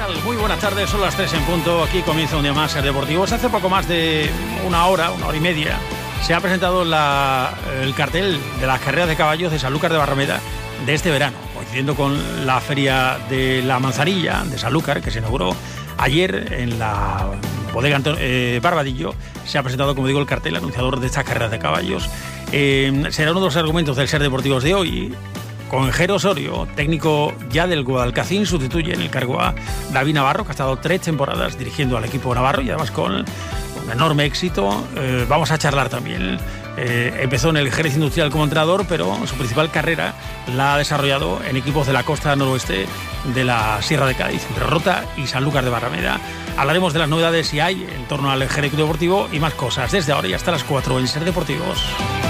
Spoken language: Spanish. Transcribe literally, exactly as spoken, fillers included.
tal? Muy buenas tardes, son las tres en punto. Aquí comienza un día más Ser Deportivos. Hace poco más de una hora, una hora y media, se ha presentado la, el cartel de las carreras de caballos de Sanlúcar de Barrameda de este verano, coincidiendo con la feria de la manzanilla de Sanlúcar, que se inauguró ayer en la bodega Anton- eh, Barbadillo. Se ha presentado, como digo, el cartel anunciador de estas carreras de caballos. Eh, será uno de los argumentos del Ser Deportivos de hoy. Con Jero Osorio, técnico ya del Guadalcacín, sustituye en el cargo a David Navarro, que ha estado tres temporadas dirigiendo al equipo navarro y además con un enorme éxito. Eh, vamos a charlar también. Eh, empezó en el Jerez Industrial como entrenador, pero su principal carrera la ha desarrollado en equipos de la costa noroeste de la Sierra de Cádiz, entre Rota y Sanlúcar de Barrameda. Hablaremos de las novedades si hay en torno al Jerez Deportivo y más cosas desde ahora y hasta las cuatro en Ser Deportivos.